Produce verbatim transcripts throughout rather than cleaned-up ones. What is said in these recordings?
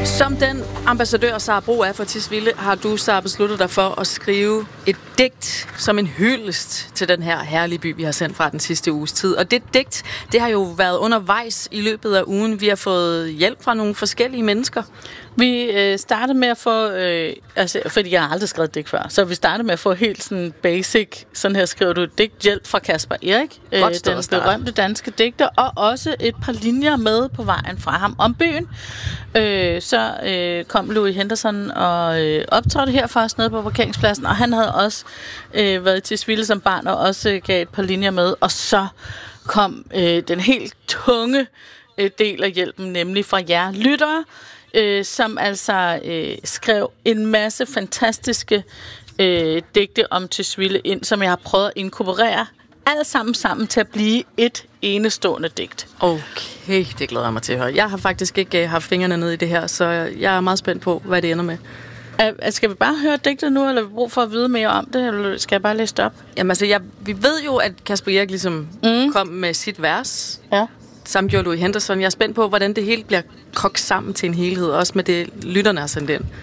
Som den ambassadør, Sara Bro er for Tisvilde, har du, Sara, besluttet dig for at skrive et digt som en hyldest til den her herlige by, vi har sendt fra den sidste uges tid. Og det digt, det har jo været undervejs i løbet af ugen. Vi har fået hjælp fra nogle forskellige mennesker. Vi øh, startede med at få, øh, altså, fordi jeg har aldrig skrevet digt før, så vi startede med at få helt sådan basic, sådan her skriver du et digt, hjælp fra Kasper Erik, øh, den berømte danske digter, og også et par linjer med på vejen fra ham om byen. Øh, så øh, kom Louis Henderson og øh, optrådte her for os nede på parkeringspladsen, og han havde også øh, været til Tisvilde som barn, og også øh, gav et par linjer med, og så kom øh, den helt tunge øh, del af hjælpen, nemlig fra jer lyttere, Øh, som altså øh, skrev en masse fantastiske øh, digte om Tisvilde ind, som jeg har prøvet at inkorporere alle sammen sammen til at blive et enestående digt. Okay, det glæder jeg mig til at høre. Jeg har faktisk ikke øh, haft fingrene nede i det her, så jeg er meget spændt på, hvad det ender med. Er, skal vi bare høre digtet nu, eller har vi brug for at vide mere om det, eller skal jeg bare læse det op? Jamen altså, jeg, vi ved jo, at Kasper Erik ligesom mm. kom med sit vers. Ja. Samt gjorde Louis Henderson. Jeg er spændt på, hvordan det hele bliver kogt sammen til en helhed, også med det, lytterne har sendt ind.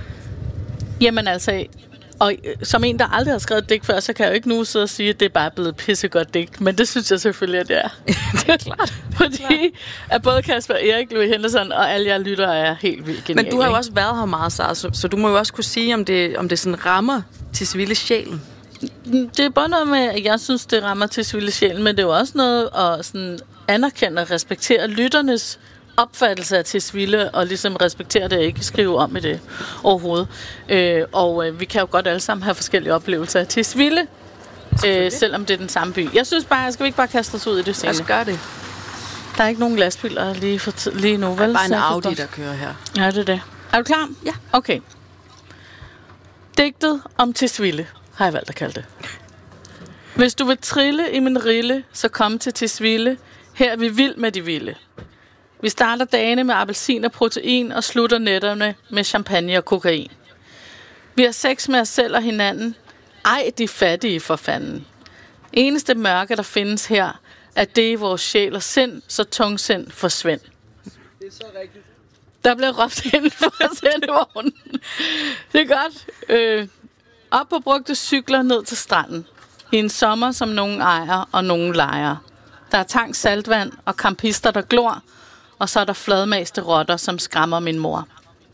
Jamen altså, og som en, der aldrig har skrevet digt før, så kan jeg jo ikke nu sidde og sige, at det er bare blevet pissegodt digt. Men det synes jeg selvfølgelig, at det er. Det er klart. Fordi at både Kasper Erik, Louis Henderson og alle jer lyttere er helt vildt geniale. Men du har jo også været her meget, Sara, så, så du må jo også kunne sige, om det, om det sådan rammer Tisvilde sjælen. Det er både noget med, at jeg synes, det rammer Tisvilde sjælen, men det er jo også noget at sådan anerkende og respektere lytternes opfattelse af Tisvilde, og ligesom respektere det og ikke skrive om i det overhovedet. Øh, og øh, vi kan jo godt alle sammen have forskellige oplevelser af Tisvilde, øh, selvom det er den samme by. Jeg synes bare, skal vi ikke bare kaste os ud i det scene? Lad os gøre det. Der er ikke nogen lastbiler lige, for t- lige nu, vel? Der er bare en Audi, der kører her. Ja, det er det. Er du klar? Ja. Okay. Digtet om Tisvilde har jeg valgt at kalde det. Hvis du vil trille i min rille, så kom til Tisvilde. Her er vi vild med de vilde. Vi starter dagene med appelsin og protein og slutter nætterne med champagne og kokain. Vi har sex med os selv og hinanden. Ej, de fattige for fanden. Eneste mørke, der findes her, er det i vores sjæl og sind, så tungsind forsvind. Det er så rigtigt. Der blev råbt ind fra sendevognen. Det er godt. Øh, op på brugte cykler ned til stranden. I en sommer, som nogen ejer og nogen lejer. Der er tang saltvand og campister, der glor, og så er der fladmaste rotter, som skræmmer min mor.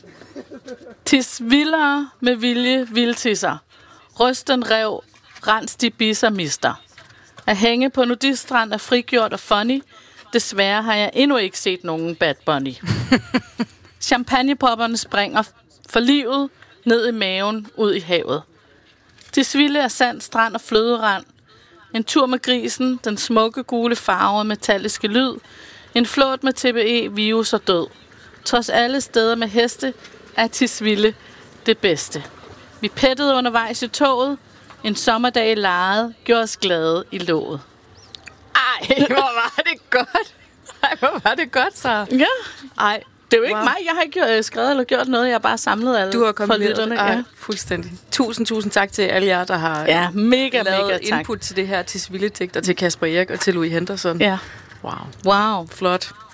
Tisvildere med vilje vildtisser. Rysten rev, rens de bisser mister. At hænge på nudiststrand er frigjort og funny. Desværre har jeg endnu ikke set nogen Bad Bunny. Champagnepopperne springer for livet ned i maven, ud i havet. Tisvilde er sand, strand og fløderand. En tur med grisen, den smukke gule farve og metalliske lyd. En flåt med T B E, virus og død. Trods alle steder med heste er Tisvilde det bedste. Vi pættede undervejs i toget. En sommerdag i lejet gjorde os glade i låget. Ej, hvor var det godt. Ej, hvor var det godt, så. Ja. Ej, det er jo ikke wow. mig. Jeg har ikke skrevet eller gjort noget. Jeg har bare samlet alle du har kommet for lytterne. Ej, ja. fuldstændig. Tusind, tusind tak til alle jer, der har ja, mega, lavet mega tak. input til det her Tisvilde-digt, og til Kasper Erik og til Louis Henderson. Ja. Wow. Wow. Flot.